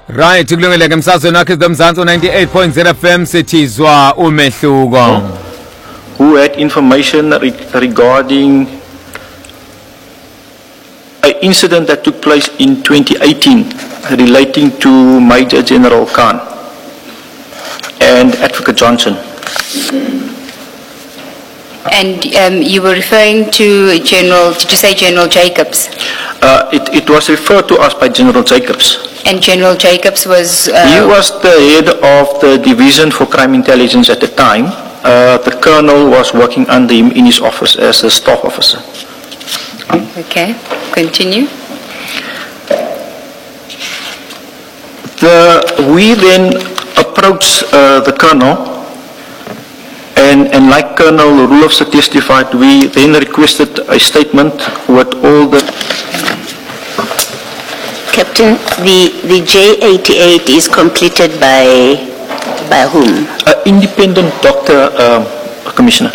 Right, kulungile ke msazweni wakhe zomzansi 98.0 FM sithizwa umehluko. Who had information regarding an incident that took place in 2018 relating to Major General Khan and Advocate Johnson. And you were referring to General, did you say General Jacobs? It was referred to us by General Jacobs. And General Jacobs was... He was the head of the Division for Crime Intelligence at the time. The colonel was working under him in his office as a staff officer. Okay, continue. We then approached the colonel, and like Colonel Roelofse testified, we then requested a statement with all the... Captain, the J88 is completed by whom? Independent doctor, Commissioner.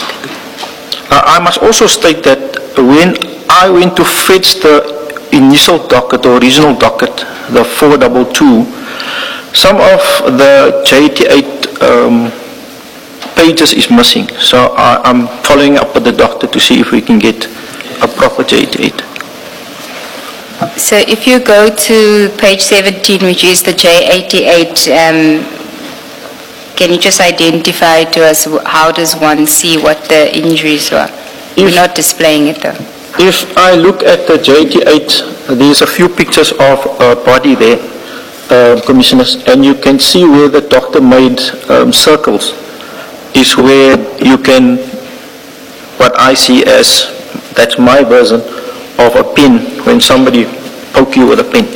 I must also state that when I went to fetch the initial docket, the original docket, the 422, some of the J88 pages is missing. So I'm following up with the doctor to see if we can get a proper J88. So if you go to page 17, which is the J88, can you just identify to us how does one see what the injuries were? You're not displaying it though. If I look at the J88, there's a few pictures of a body there, Commissioners, and you can see where the doctor made circles is where you can, what I see as, that's my version of a pin when somebody poke you with a pin.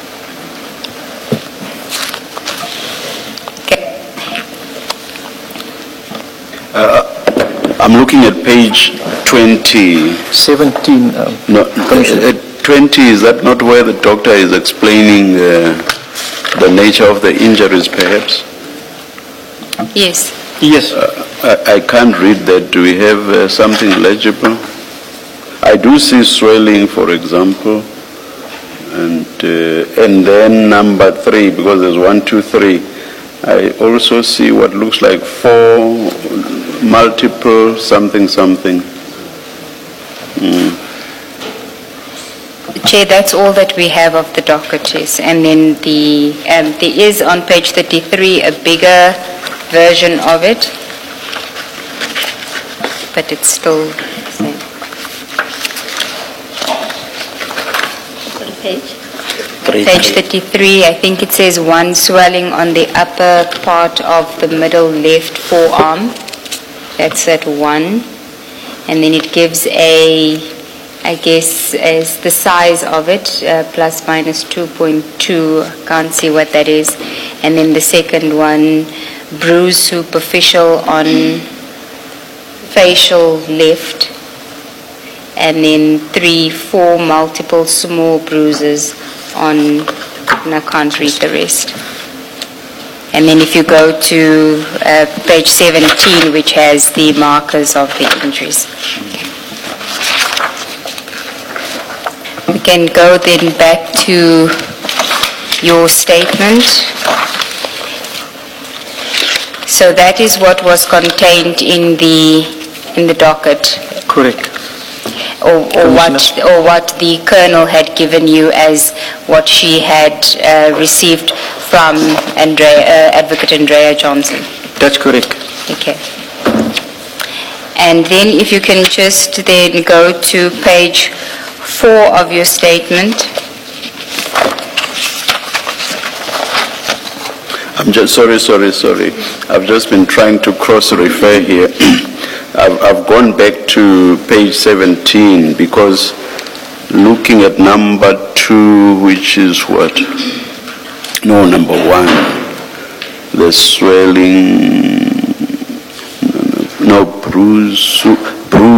I'm looking at page 20. 17. No, 20, is that not where the doctor is explaining the nature of the injuries, perhaps? Yes. Yes. I can't read that. Do we have something legible? I do see swelling, for example, and then number 3, because there's 1, 2, 3. I also see what looks like 4 multiple something. Chair, that's all that we have of the docket, yes. And then there is on page 33 a bigger version of it, but it's still the same. Page? Page 33, I think it says 1 swelling on the upper part of the middle left forearm. That's at 1. And then it gives I guess, as the size of it, plus minus 2.2. Can't see what that is. And then the second one, bruise superficial on facial left. And then 3, 4 multiple small bruises on, and I can't read the rest. And then if you go to page 17, which has the markers of the injuries. We can go then back to your statement. So that is what was contained in the docket. Correct. Or what the colonel had given you as what she had received from Advocate Andrea Johnson. That's correct. Okay. And then if you can just then go to page 4 of your statement. I'm just sorry. I've just been trying to cross-refer here. I've gone back to page 17 because looking at number 2, which is what? No, number 1. The swelling, no bruise.